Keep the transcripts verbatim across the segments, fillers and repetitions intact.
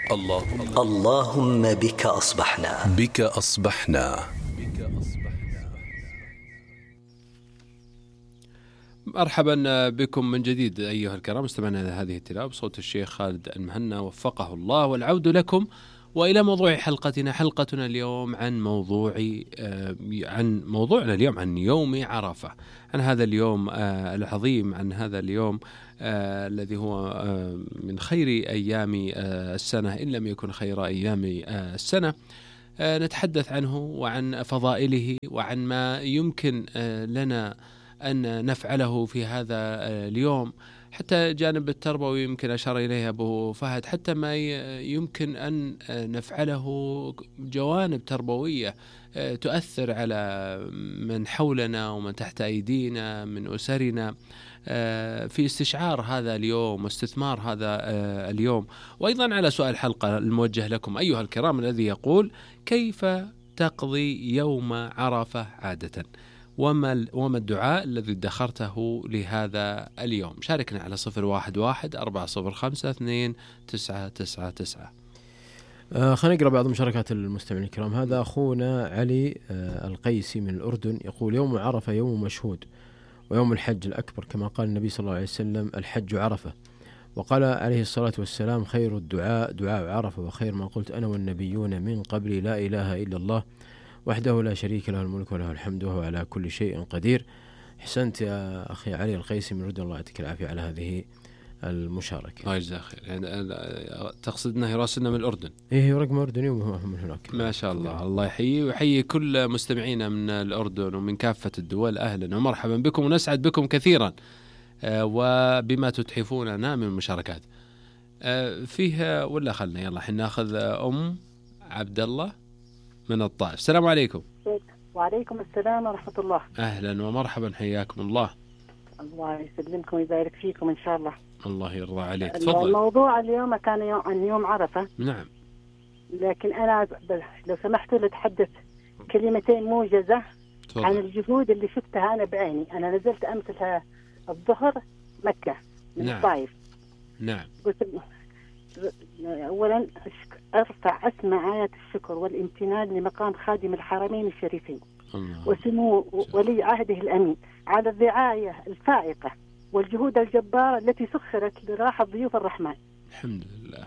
اللهم اللهم بك أصبحنا بك أصبحنا. مرحبا بكم من جديد أيها الكرام، استمعنا إلى هذه التلاوة بصوت الشيخ خالد المهنا وفقه الله، والعود لكم وإلى موضوع حلقتنا. حلقتنا اليوم عن موضوع عن موضوعنا اليوم عن يوم عرفة، عن هذا اليوم العظيم، عن هذا اليوم الذي هو من خير أيام السنة إن لم يكن خير أيام السنة. نتحدث عنه وعن فضائله وعن ما يمكن لنا أن نفعله في هذا اليوم، حتى جانب التربوي يمكن أشار إليه أبو فهد، حتى ما يمكن أن نفعله جوانب تربوية تؤثر على من حولنا ومن تحت أيدينا من أسرنا في استشعار هذا اليوم واستثمار هذا اليوم. وأيضا على سؤال الحلقة الموجه لكم أيها الكرام الذي يقول: كيف تقضي يوم عرفة عادة؟ وما وما الدعاء الذي ادخرته لهذا اليوم؟ شاركنا على صفر واحد واحد أربعة صفر خمسة اثنين تسعة تسعة تسعة. آه خلينا نقرأ بعض مشاركات المستمعين الكرام. هذا أخونا علي آه القيسي من الأردن يقول: يوم عرفة يوم مشهود ويوم الحج الأكبر، كما قال النبي صلى الله عليه وسلم: الحج عرفة. وقال عليه الصلاة والسلام: خير الدعاء دعاء عرفة، وخير ما قلت أنا والنبيون من قبل لا إله إلا الله وحده لا شريك له الملك وله الحمد وهو على كل شيء قدير. حسنت يا أخي علي القيسي من الأردن، الله يعطيك العافية على هذه المشاركة. الله يجزاه خير. يعني تقصد أنه يراسلنا من الأردن؟ إيه، رقم أردني وهو من هناك. ما شاء الله. الله يحيي ويحيي كل مستمعينا من الأردن ومن كافة الدول. أهلا ومرحبا بكم ونسعد بكم كثيرا وبما تتحفوننا من مشاركات فيها. ولا خلنا يلا حين ناخذ أم عبد الله من الطائف. السلام عليكم. وعليكم السلام ورحمة الله. أهلا ومرحبا، حياكم الله. الله يسلمكم ويبارك فيكم إن شاء الله. الله يرضى عليك. تفضل. الموضوع اليوم كان يوم عن يوم عرفة. نعم. لكن أنا لو سمحتوا لأتحدث كلمتين موجزة تفضل. عن الجهود اللي شفتها أنا بعيني. أنا نزلت أمس الظهر مكة من نعم. الطائف. نعم. أولا أرفع أسمى آيات الشكر والامتنان لمقام خادم الحرمين الشريفين وسمو ولي عهده الأمين على الرعاية الفائقة والجهود الجبارة التي سخرت لراحة ضيوف الرحمن. الحمد لله.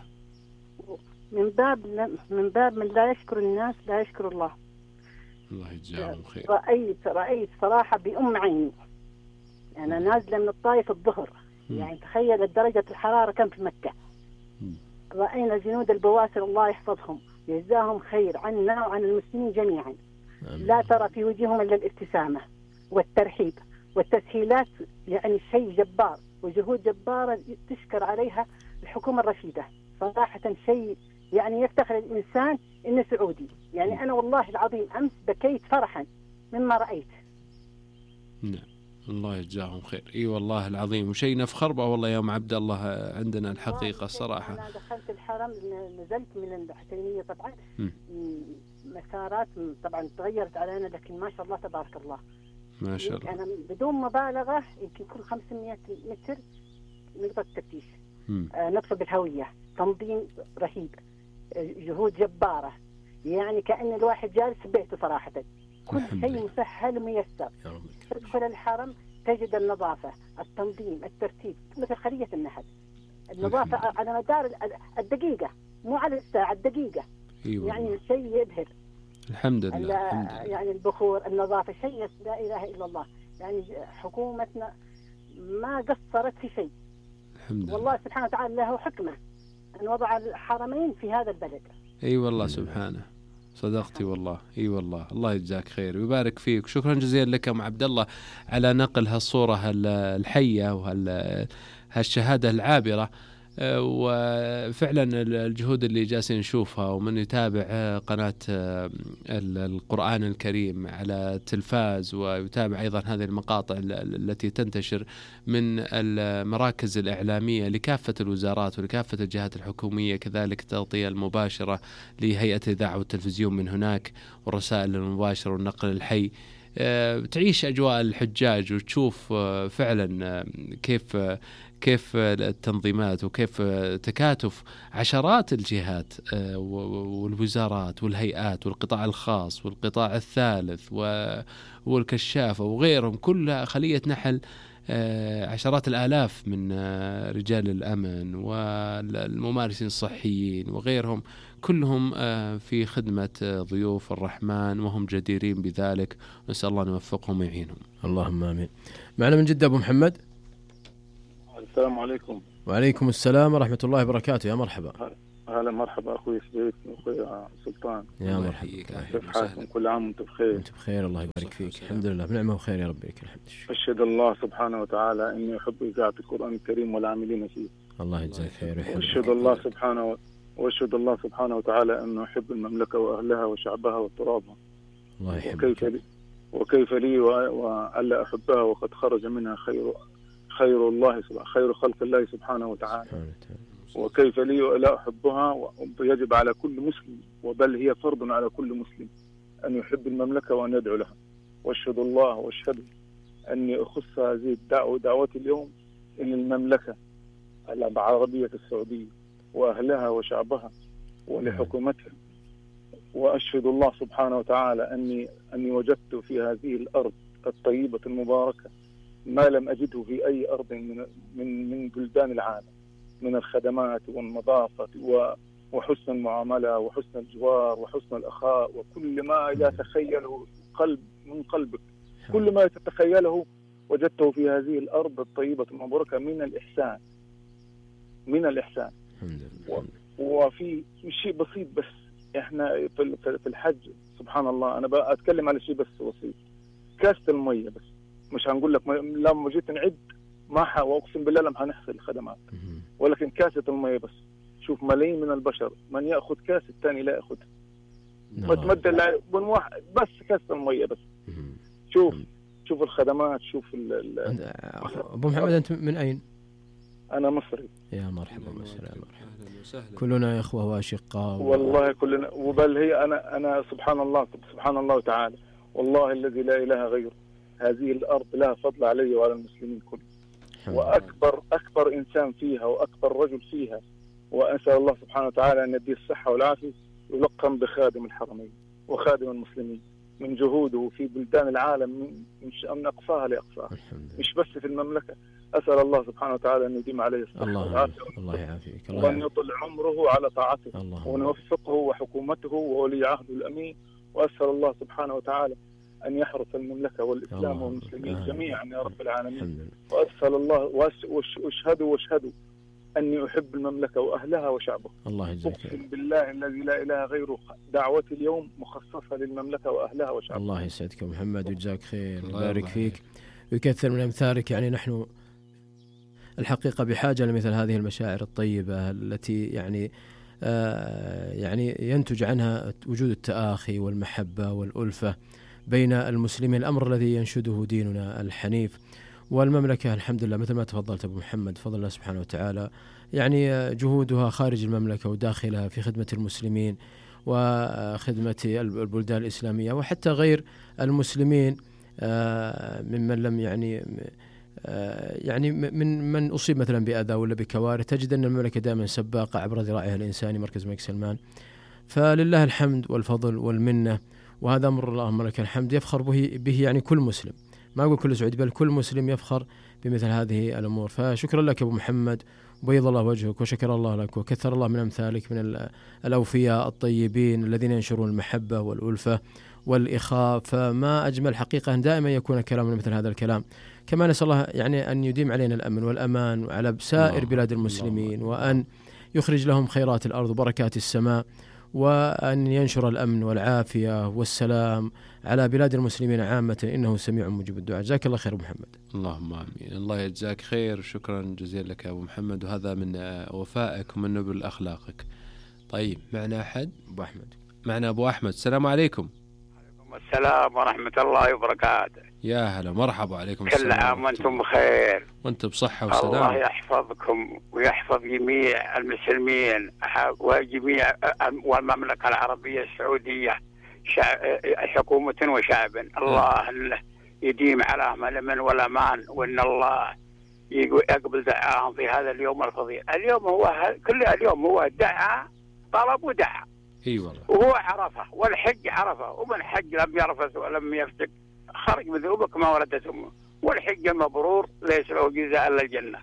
من باب من باب من لا يشكر الناس لا يشكر الله. الله يجزاهم خير. رأيت رأيت صراحة بأم عيني. أنا نازلة من الطائف الظهر، يعني تخيل درجة الحرارة كم في مكة. رأينا جنود البواسل الله يحفظهم يجزاهم خير عنا وعن المسلمين جميعا. لا ترى في وجههم إلا الابتسامة والترحيب والتسهيلات، يعني شيء جبار وجهود جبارة تشكر عليها الحكومة الرشيدة. صراحة شيء يعني يفتخر الإنسان إنه سعودي. يعني أنا والله العظيم أمس بكيت فرحا مما رأيت. نعم. الله يجزاهم خير. اي والله العظيم، وشيء نفخر به والله يوم عبد الله عندنا الحقيقه الصراحه. انا دخلت الحرم، نزلت من الحسينيه طبعا م. مسارات طبعا تغيرت علينا، لكن ما شاء الله تبارك الله ما شاء الله. انا بدون مبالغه يمكن كل خمسمائة متر نقطه تفتيش، آه نقص بالهويه، تنظيم رهيب، جهود جباره. يعني كأن الواحد جالس في بيته صراحه. كل شيء مسهل وميسر. تدخل الحرم تجد النظافة، التنظيم، الترتيب مثل خلية النحل. النظافة على مدار الدقيقة، مو على الساعة، الدقيقة. أيوة. يعني شيء يبهر. الحمد لله. الحمد لله. يعني البخور، النظافة، شيء لا إله إلا الله. يعني حكومتنا ما قصرت في شيء. الحمد لله. والله سبحانه وتعالى له حكمة أن وضع الحرمين في هذا البلد. أي أيوة والله سبحانه. صدقتي والله. اي والله. الله يجزاك خير ويبارك فيك. شكرا جزيلا لك ام عبد الله على نقل هالصوره الحيه وهالشهاده العابره. وفعلا الجهود اللي جالسين نشوفها، ومن يتابع قناة القرآن الكريم على التلفاز ويتابع أيضا هذه المقاطع التي تنتشر من المراكز الإعلامية لكافة الوزارات ولكافة الجهات الحكومية، كذلك التغطية المباشرة لهيئة الإذاعة والتلفزيون من هناك، والرسائل المباشرة والنقل الحي، تعيش أجواء الحجاج وتشوف فعلا كيف كيف التنظيمات وكيف تكاتف عشرات الجهات والوزارات والهيئات والقطاع الخاص والقطاع الثالث والكشافة وغيرهم، كلها خلية نحل عشرات الآلاف من رجال الأمن والممارسين الصحيين وغيرهم، كلهم في خدمة ضيوف الرحمن وهم جديرين بذلك، نسأل الله أن يوفقهم ويعينهم. اللهم آمين. معنا من جدة أبو محمد. السلام عليكم. وعليكم السلام ورحمة الله وبركاته. يا مرحبا. هلا مرحبا أخوي سعيد وأخوي سلطان. يا مرحبا. كيف حالكم؟ كل عام وأنتم بخير. أنت بخير الله يبارك فيك. الحمد لله بنعمة وخير يا ربي لك الحمد. أشهد الله سبحانه وتعالى إني أحب إذاعة القرآن الكريم والعاملين فيه. الله يجزاك خير. وأشهد الله سبحانه وأشهد الله سبحانه وتعالى إنه أحب المملكة وأهلها وشعبها وترابها. الله يحبك. وكيف لي وكيف لي وألا أحبها وقد خرج منها خير خير الله سبحانه خير خلق الله سبحانه وتعالى. وكيف لي ولا أحبها؟ ويجب على كل مسلم، وبل هي فرض على كل مسلم أن يحب المملكة وأن يدعو لها. وأشهد الله وأشهد أني أخص هذه الدعوة دعوتي اليوم إلى المملكة العربية السعودية وأهلها وشعبها ولحكومتها. وأشهد الله سبحانه وتعالى أني أني وجدت في هذه الأرض الطيبة المباركة ما لم أجده في أي أرض من من من بلدان العالم من الخدمات والنظافة وحسن المعاملة وحسن الجوار وحسن الأخاء وكل ما يتخيله قلب من قلبك، كل ما تتخيله وجدته في هذه الأرض الطيبة المباركة من الإحسان من الإحسان. وفي شيء بسيط بس إحنا في الحج سبحان الله، أنا بأتكلم على شيء بس بسيط، كاسة المية بس، مش هنقول لك لما جيت نعد ما ح واقسم بالله لم هنحصل الخدمات، ولكن كاسة المية بس. شوف ملايين من البشر من يأخذ كاس الثاني لا يأخذ، متمد لا واحد بس كاسة المية بس. شوف شوف الخدمات، شوف ال أبو محمد أنت من أين؟ أنا مصري. يا مرحبا مساء مرحبا. كلنا يا إخوة وأشقاء والله كلنا، وبل هي أنا أنا سبحان الله سبحان الله تعالى والله الذي لا إله غيره، هذه الأرض لها فضل علي وعلى المسلمين كلهم، وأكبر أكبر إنسان فيها وأكبر رجل فيها، وأسأل الله سبحانه وتعالى أن يديه الصحة والعافية، يلقم بخادم الحرمين وخادم المسلمين من جهوده في بلدان العالم من من أقصاها لأقصاها، مش بس في المملكة. أسأل الله سبحانه وتعالى أن يديم عليه الصحة والعافية، الله يعافيك، وأن يطل عمره على طاعته، وأن يوفقه وحكومته وولي عهده الأمين. وأسأل الله سبحانه وتعالى أن يحرس المملكة والإسلام والمسلمين جميعا يا رب العالمين. وأسأل الله وأشهدوا وأشهدوا أني أحب المملكة وأهلها وشعبها. الله يجزاك. أقسم بالله الذي لا إله غيره دعوتي اليوم مخصصة للمملكة وأهلها وشعبها. الله يسعدك محمد ويجزاك خير ويبارك فيك ويكثر من أمثالك. يعني نحن الحقيقة بحاجة لمثل هذه المشاعر الطيبة التي يعني آه يعني ينتج عنها وجود التآخي والمحبة والألفة بين المسلمين، الأمر الذي ينشده ديننا الحنيف. والمملكة الحمد لله مثل ما تفضلت أبو محمد فضل الله سبحانه وتعالى، يعني جهودها خارج المملكة وداخلها في خدمة المسلمين وخدمة البلدان الإسلامية وحتى غير المسلمين ممن لم يعني يعني من من أصيب مثلا بأذى ولا بكوارث. تجد أن المملكة دائما سباقة عبر ذراعها الإنساني مركز الملك سلمان، فلله الحمد والفضل والمنة، وهذا أمر اللهم لك الحمد يفخر به, به يعني كل مسلم، ما أقول كل سعودي بل كل مسلم يفخر بمثل هذه الأمور. فشكرا لك أبو محمد وبيض الله وجهك وشكر الله لك وكثر الله من أمثالك من الأوفياء الطيبين الذين ينشرون المحبة والألفة والإخاء. فما أجمل حقيقة أن دائما يكون كلامنا مثل هذا الكلام. كما نسأل الله يعني أن يديم علينا الأمن والأمان وعلى سائر بلاد المسلمين، وأن يخرج لهم خيرات الأرض وبركات السماء، وأن ينشر الأمن والعافية والسلام على بلاد المسلمين عامة، إنه سميع مجيب الدعاء. جزاك الله خير أبو محمد. اللهم آمين. الله يجزاك خير، شكرا جزيلا لك يا أبو محمد، وهذا من وفائك ومن نبل أخلاقك. طيب معنا أحد؟ أبو أحمد. معنا أبو أحمد. السلام عليكم. عليكم السلام ورحمة الله وبركاته. يا هلا مرحبا. عليكم السلام. كل عام وأنتم بخير. وأنتم بصحة وسلام. الله يحفظكم ويحفظ جميع المسلمين وجميع والمملكة العربية السعودية. شعب حكومة وشعب. الله يديم على الأمن والأمان، وإن الله يقبل دعاهم في هذا اليوم الفضيل. اليوم هو كل اليوم هو دعاء، طلب ودعاء. اي والله. وهو عرفه، والحج عرفه، ومن حج لم يرفث ولم يفسق خرج من ذنوبه كما ولدت امه، والحج المبرور ليس له جزاء الا الجنه.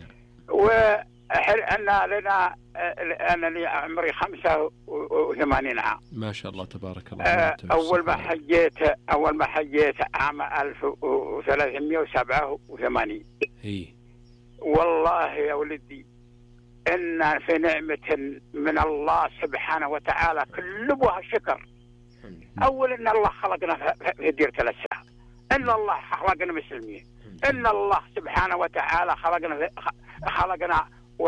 وأن لنا انا لي عمري خمسة وثمانين عام. ما شاء الله تبارك الله. اول ما حجيت اول ما حجيت عام ألف وثلاثمائة وسبعة وثمانين. اي والله يا ولدي إن في نعمة من الله سبحانه وتعالى كلها شكر. أول إن الله خلقنا في ديرة الإسلام، إن الله خلقنا مسلمين، إن الله سبحانه وتعالى خلقنا خلقنا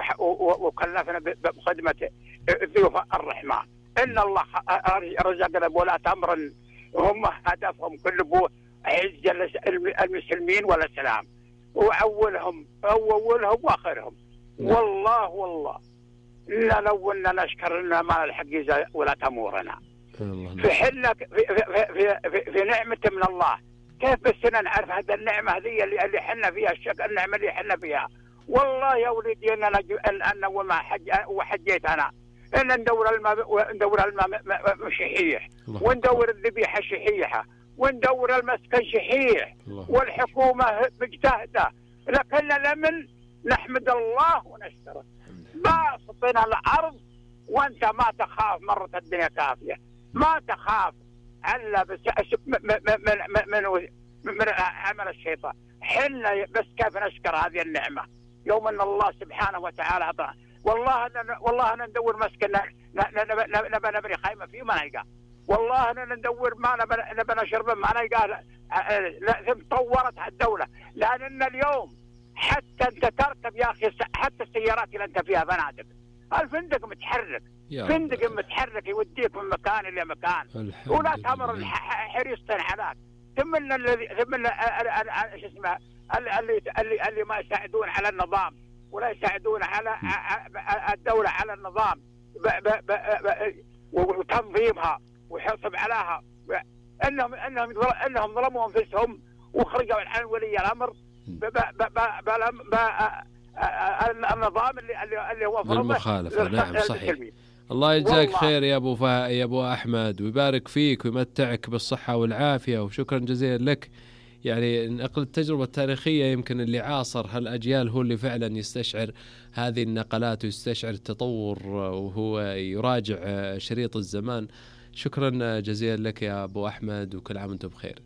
وكلفنا بخدمة ضيوف الرحمن، إن الله رزقنا بولاة أمر هم هدفهم كله عز المسلمين والإسلام، وأولهم أولهم وآخرهم. والله والله لا لو أننا نشكر لنا ما الحق ولا أمورنا. في حنا في, في, في, في, في نعمة من الله، كيف بس نعرف هذا النعمة هذه اللي اللي حنا فيها، الشك النعمة اللي حنا فيها. والله يا ولدي أن أنا أن أنا وما حج وحجيت أنا إن ندور الماء ندور الماء شحيح، وندور الذبيحة شحيحة، وندور المسكن شحيح، والحكومة مجتهدة، لكن الأمن نحمد الله ونشكره. ما سطينا الأرض وأنت ما تخاف، مرة الدنيا كافية، ما تخاف الا بس من من من, من عمل الشيطان. حنا بس كيف نشكر هذه النعمه يوم ان الله سبحانه وتعالى اعطانا. والله أنا والله انا ندور مسكن نبى نبني خيمه فيه ما نلقى، والله انا ندور ما نبى نشرب ما نلقى. لازم طورت الدوله، لان اليوم حتى انت تركب يا اخي حتى السيارات اللي انت فيها فنادق، الفندق متحرك، فندق متحرك يوديك من مكان الى مكان، ولا تمر حريصتين عليك. ثم الذي ثم شو اسمه اللي اللي اللي ما يساعدون على النظام ولا يساعدون على الدوله على النظام وتنظيمها وحسب عليها، انهم انهم انهم ظلموا انفسهم وخرجوا عن ولي الامر النظام اللي اللي هو المخالفه. نعم صحيح. الله يجزاك خير يا ابو فا... يا ابو احمد، ويبارك فيك ويمتعك بالصحه والعافيه، وشكرا جزيلا لك. يعني نقل التجربه التاريخيه، يمكن اللي عاصر هالاجيال هو اللي فعلا يستشعر هذه النقلات ويستشعر التطور وهو يراجع شريط الزمان. شكرا جزيلا لك يا ابو احمد، وكل عام وانتم بخير.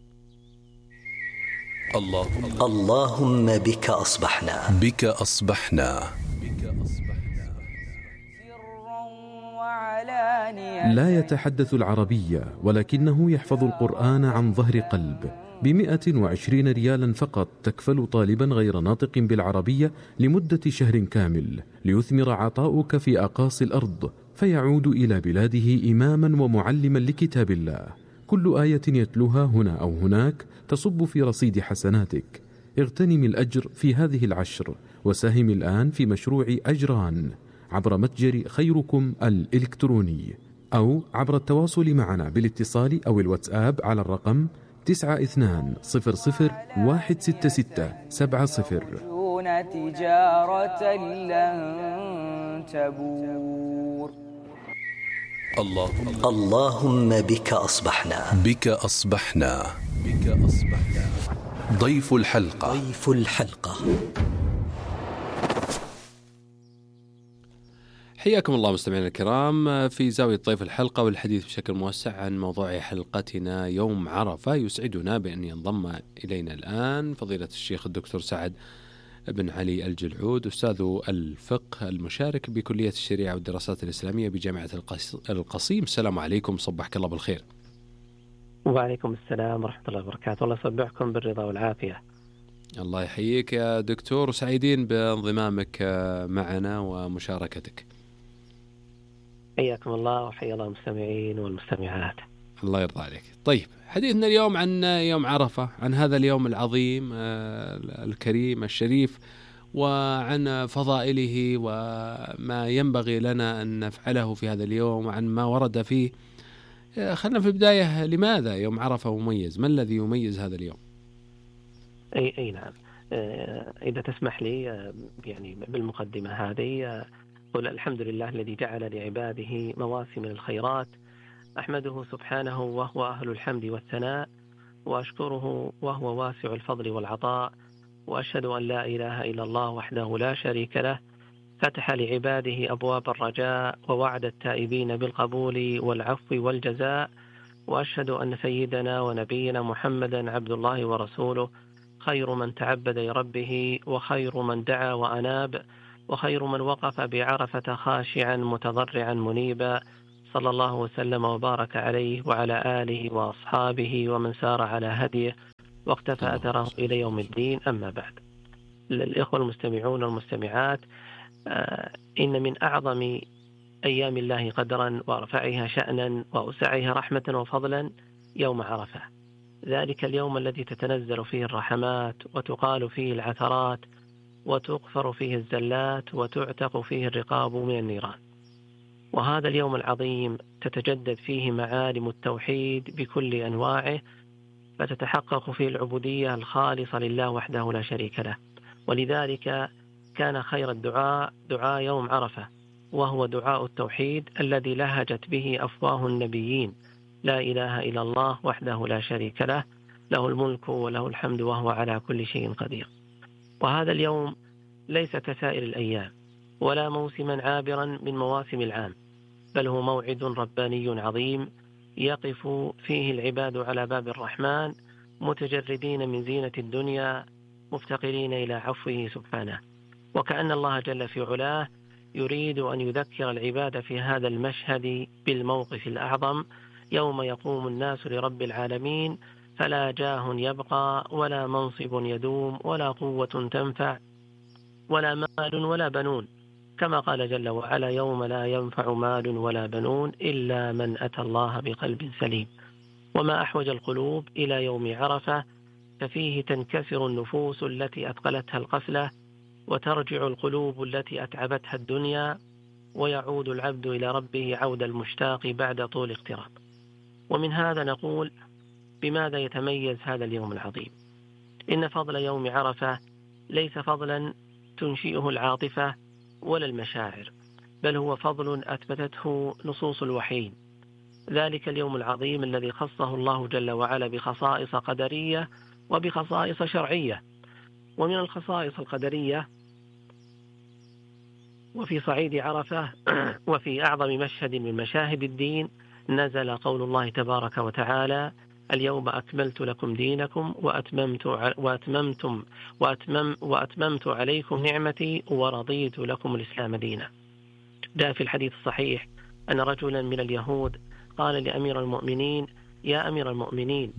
الله اللهم بك أصبحنا بك أصبحنا لا يتحدث العربية ولكنه يحفظ القرآن عن ظهر قلب. بمئة وعشرين ريالا فقط تكفل طالبا غير ناطق بالعربية لمدة شهر كامل ليثمر عطاؤك في أقاصي الأرض، فيعود إلى بلاده إماما ومعلما لكتاب الله. كل آية يتلوها هنا أو هناك تصب في رصيد حسناتك. اغتنم الأجر في هذه العشر، وساهم الآن في مشروع أجران عبر متجر خيركم الإلكتروني، أو عبر التواصل معنا بالاتصال أو الواتساب على الرقم تسعة اثنان صفر صفر واحد ستة ستة سبعة صفر. تجارة لن تبور. الله اللهم بك أصبحنا بك أصبحنا بك أصبحنا ضيف الحلقة ضيف الحلقة حياكم الله مستمعينا الكرام في زاوية ضيف الحلقة، والحديث بشكل موسع عن موضوع حلقتنا يوم عرفة. يسعدنا بأن ينضم إلينا الآن فضيلة الشيخ الدكتور سعد بن علي الجلعود، أستاذ الفقه المشارك بكلية الشريعة والدراسات الإسلامية بجامعة القصيم. السلام عليكم، صبحك الله بالخير. وعليكم السلام ورحمة الله وبركاته، والله يصبحكم بالرضا والعافية. الله يحييك يا دكتور، وسعيدين بانضمامك معنا ومشاركتك. حياكم الله وحيا الله المستمعين والمستمعات. الله يرضى عليك. طيب، حديثنا اليوم عن يوم عرفة، عن هذا اليوم العظيم الكريم الشريف، وعن فضائله وما ينبغي لنا أن نفعله في هذا اليوم، وعن ما ورد فيه. خلنا في البداية، لماذا يوم عرفة مميز؟ ما الذي يميز هذا اليوم؟ أي أي نعم. إذا تسمح لي يعني بالمقدمة هذه، قل الحمد لله الذي جعل لعباده مواسم الخيرات، أحمده سبحانه وهو أهل الحمد والثناء، وأشكره وهو واسع الفضل والعطاء، وأشهد أن لا إله إلا الله وحده لا شريك له، فتح لعباده أبواب الرجاء ووعد التائبين بالقبول والعفو والجزاء، وأشهد أن سيدنا ونبينا محمدا عبد الله ورسوله، خير من تعبد لربه، وخير من دعا وأناب، وخير من وقف بعرفة خاشعا متضرعا منيبا، صلى الله وسلم وبارك عليه وعلى آله وأصحابه ومن سار على هديه واقتفى أثره إلى يوم الدين. أما بعد، الإخوة المستمعون والمستمعات، إن من أعظم أيام الله قدرا وأرفعها شأنا وأوسعها رحمة وفضلا يوم عرفة، ذلك اليوم الذي تتنزل فيه الرحمات وتقال فيه العثرات وتغفر فيه الزلات وتعتق فيه الرقاب من النيران. وهذا اليوم العظيم تتجدد فيه معالم التوحيد بكل أنواعه، فتتحقق فيه العبودية الخالصة لله وحده لا شريك له. ولذلك كان خير الدعاء دعاء يوم عرفة، وهو دعاء التوحيد الذي لهجت به أفواه النبيين: لا إله إلا الله وحده لا شريك له، له الملك وله الحمد وهو على كل شيء قدير. وهذا اليوم ليس كسائر الأيام ولا موسما عابرا من مواسم العام، بل هو موعد رباني عظيم يقف فيه العباد على باب الرحمن متجردين من زينة الدنيا، مفتقرين إلى عفوه سبحانه. وكأن الله جل في علاه يريد أن يذكر العباد في هذا المشهد بالموقف الأعظم، يوم يقوم الناس لرب العالمين، فلا جاه يبقى ولا منصب يدوم ولا قوة تنفع ولا مال ولا بنون، كما قال جل وعلا: يوم لا ينفع مال ولا بنون إلا من أتى الله بقلب سليم. وما أحوج القلوب إلى يوم عرفة، ففيه تنكسر النفوس التي أثقلتها القفلة، وترجع القلوب التي أتعبتها الدنيا، ويعود العبد إلى ربه عود المشتاق بعد طول اغتراب. ومن هذا نقول: بماذا يتميز هذا اليوم العظيم؟ إن فضل يوم عرفة ليس فضلا تنشئه العاطفة ولا المشاعر، بل هو فضل أثبتته نصوص الوحيين. ذلك اليوم العظيم الذي خصه الله جل وعلا بخصائص قدرية وبخصائص شرعية. ومن الخصائص القدرية وفي صعيد عرفة وفي أعظم مشهد من مشاهد الدين نزل قول الله تبارك وتعالى: اليوم أكملت لكم دينكم وأتممت وأتممتم وأتمم وأتممت عليكم نعمتي ورضيت لكم الإسلام دينا. جاء في الحديث الصحيح أن رجلا من اليهود قال لأمير المؤمنين: يا أمير المؤمنين،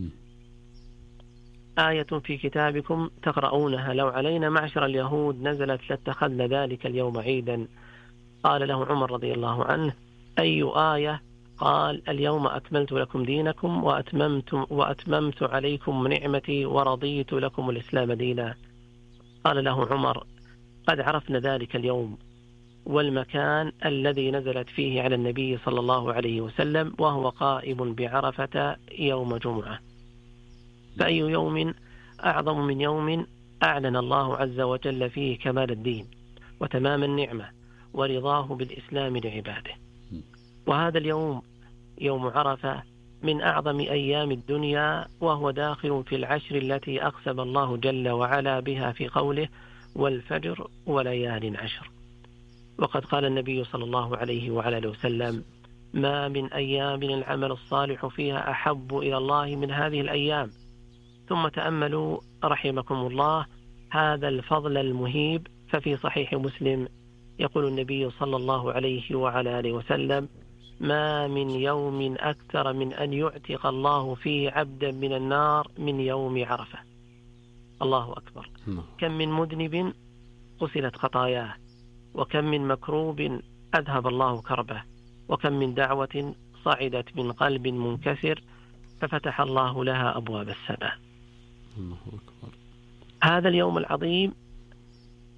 آية في كتابكم تقرؤونها لو علينا معشر اليهود نزلت لاتخذنا ذلك اليوم عيدا. قال له عمر رضي الله عنه: أي آية؟ قال: اليوم أكملت لكم دينكم وأتممت, وأتممت عليكم نعمتي ورضيت لكم الإسلام دينا. قال له عمر: قد عرفنا ذلك اليوم والمكان الذي نزلت فيه على النبي صلى الله عليه وسلم، وهو قائم بعرفة يوم جمعة. فأي يوم أعظم من يوم أعلن الله عز وجل فيه كمال الدين وتمام النعمة ورضاه بالإسلام لعباده. وهذا اليوم يوم عرفة من أعظم أيام الدنيا، وهو داخل في العشر التي أقسم الله جل وعلا بها في قوله: والفجر وليال عشر. وقد قال النبي صلى الله عليه وعلى آله وسلم: ما من أيام العمل الصالح فيها أحب إلى الله من هذه الأيام. ثم تأملوا رحمكم الله هذا الفضل المهيب، ففي صحيح مسلم يقول النبي صلى الله عليه وعلى آله وسلم: ما من يوم أكثر من أن يعتق الله فيه عبدا من النار من يوم عرفة. الله أكبر. كم من مذنب غسلت خطاياه، وكم من مكروب أذهب الله كربه، وكم من دعوة صعدت من قلب منكسر ففتح الله لها أبواب السماء. الله أكبر. هذا اليوم العظيم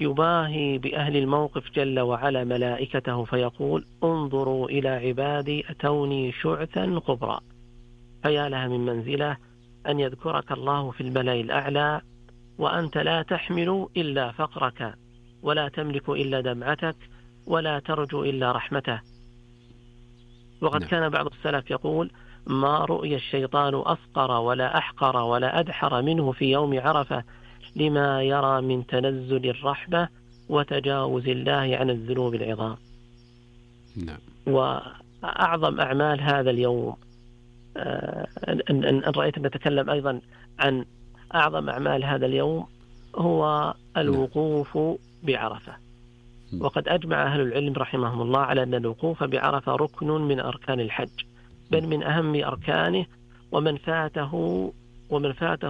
يباهي بأهل الموقف جل وعلا ملائكته فيقول انظروا إلى عبادي أتوني شعثا غبرا. فيا لها من منزلة أن يذكرك الله في الملأ الأعلى وأنت لا تحمل إلا فقرك ولا تملك إلا دمعتك ولا ترجو إلا رحمته. وقد كان بعض السلف يقول ما رؤي الشيطان أفقر ولا أحقر ولا أدحر منه في يوم عرفة لما يرى من تنزل الرحمة وتجاوز الله عن الذنوب العظام. نعم. وأعظم أعمال هذا اليوم أن, أن رأيت أن نتكلم أيضا عن أعظم أعمال هذا اليوم هو الوقوف بعرفة. وقد أجمع أهل العلم رحمهم الله على أن الوقوف بعرفة ركن من أركان الحج، بل من أهم أركانه، ومن فاته ومن فاته